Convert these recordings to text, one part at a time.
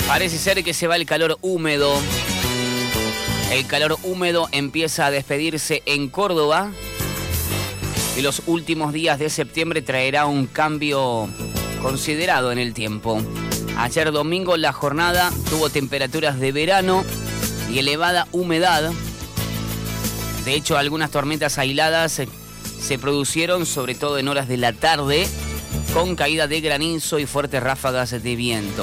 Parece ser que se va el calor húmedo. El calor húmedo empieza a despedirse en Córdoba y los últimos días de septiembre traerá un cambio considerado en el tiempo. Ayer domingo la jornada tuvo temperaturas de verano y elevada humedad. De hecho, algunas tormentas aisladas se producieron, sobre todo en horas de la tarde, con caída de granizo y fuertes ráfagas de viento.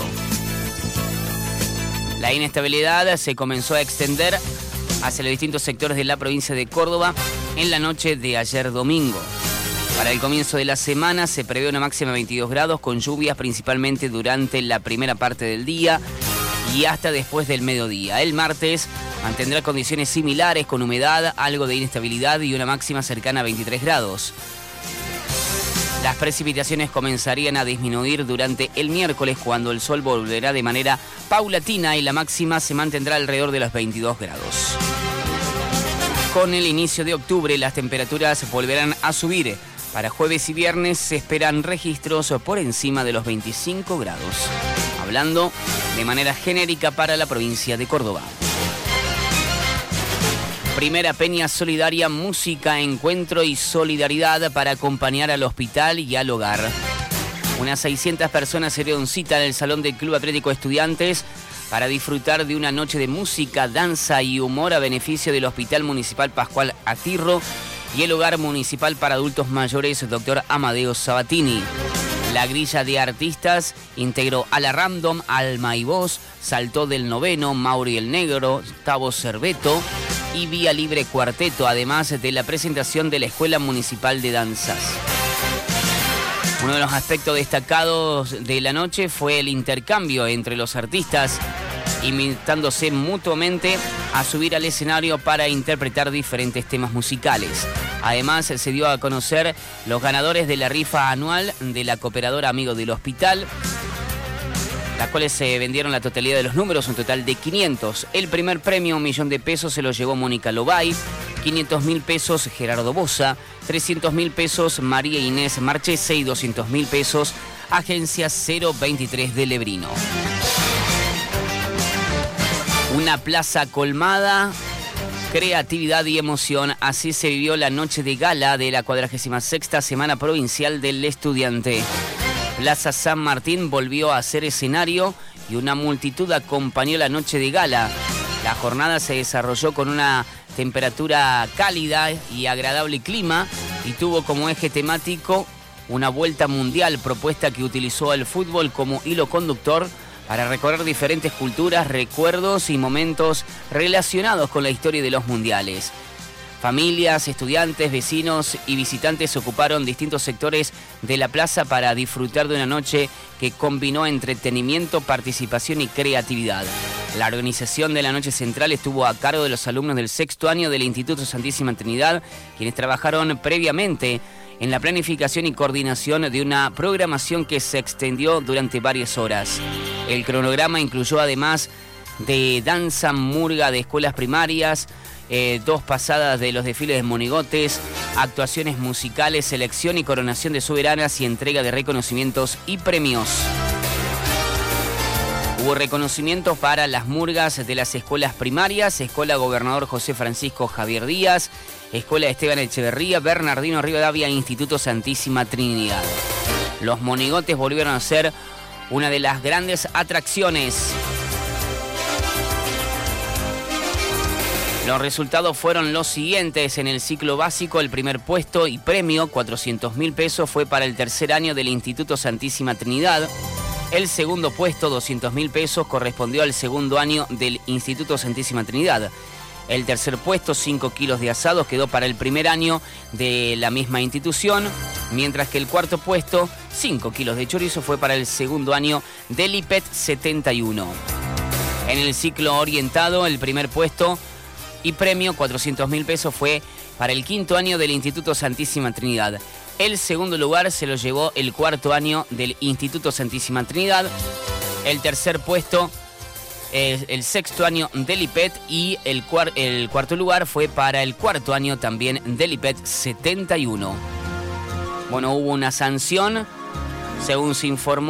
La inestabilidad se comenzó a extender hacia los distintos sectores de la provincia de Córdoba en la noche de ayer domingo. Para el comienzo de la semana se prevé una máxima de 22 grados con lluvias principalmente durante la primera parte del día y hasta después del mediodía. El martes mantendrá condiciones similares con humedad, algo de inestabilidad y una máxima cercana a 23 grados. Las precipitaciones comenzarían a disminuir durante el miércoles cuando el sol volverá de manera paulatina y la máxima se mantendrá alrededor de los 22 grados. Con el inicio de octubre las temperaturas volverán a subir. Para jueves y viernes se esperan registros por encima de los 25 grados. Hablando de manera genérica para la provincia de Córdoba. Primera Peña Solidaria, música, encuentro y solidaridad para acompañar al hospital y al hogar. Unas 600 personas se dieron cita en el Salón del Club Atlético Estudiantes para disfrutar de una noche de música, danza y humor a beneficio del Hospital Municipal Pascual Atirro y el Hogar Municipal para Adultos Mayores Dr. Amadeo Sabatini. La grilla de artistas integró a La Random, Alma y Voz, Saltó del Noveno, Mauri el Negro, Tavo Cerveto y Vía Libre Cuarteto, además de la presentación de la Escuela Municipal de Danzas. Uno de los aspectos destacados de la noche fue el intercambio entre los artistas, invitándose mutuamente a subir al escenario para interpretar diferentes temas musicales. Además, se dio a conocer los ganadores de la rifa anual de la cooperadora Amigo del Hospital, las cuales se vendieron la totalidad de los números, un total de 500. El primer premio, 1 millón de pesos, se lo llevó Mónica Lobay, 500.000 pesos Gerardo Boza, 300.000 pesos María Inés Marchese y 200.000 pesos Agencia 023 de Lebrino. Una plaza colmada, creatividad y emoción. Así se vivió la noche de gala de la 46ª Semana Provincial del Estudiante. Plaza San Martín volvió a ser escenario y una multitud acompañó la noche de gala. La jornada se desarrolló con una temperatura cálida y agradable clima y tuvo como eje temático una vuelta mundial, propuesta que utilizó el fútbol como hilo conductor para recorrer diferentes culturas, recuerdos y momentos relacionados con la historia de los mundiales. Familias, estudiantes, vecinos y visitantes ocuparon distintos sectores de la plaza para disfrutar de una noche que combinó entretenimiento, participación y creatividad. La organización de la noche central estuvo a cargo de los alumnos del 6º año del Instituto Santísima Trinidad, quienes trabajaron previamente en la planificación y coordinación de una programación que se extendió durante varias horas. El cronograma incluyó además de danza, murga de escuelas primarias, 2 pasadas de los desfiles de monigotes, actuaciones musicales, selección y coronación de soberanas y entrega de reconocimientos y premios. Hubo reconocimientos para las murgas de las escuelas primarias, Escuela Gobernador José Francisco Javier Díaz, Escuela Esteban Echeverría, Bernardino Rivadavia e Instituto Santísima Trinidad. Los monigotes volvieron a ser una de las grandes atracciones. Los resultados fueron los siguientes. En el ciclo básico, el primer puesto y premio, 400.000 pesos, fue para el tercer año del Instituto Santísima Trinidad. El segundo puesto, 200.000 pesos, correspondió al segundo año del Instituto Santísima Trinidad. El tercer puesto, 5 kilos de asados, quedó para el primer año de la misma institución, mientras que el cuarto puesto, 5 kilos de chorizo, fue para el segundo año del IPET 71. En el ciclo orientado, el primer puesto y premio, 400.000 pesos, fue para el quinto año del Instituto Santísima Trinidad. El segundo lugar se lo llevó el cuarto año del Instituto Santísima Trinidad. El tercer puesto, el sexto año del IPET, y el cuarto lugar fue para el cuarto año también del IPET 71. Bueno, hubo una sanción, según se informó.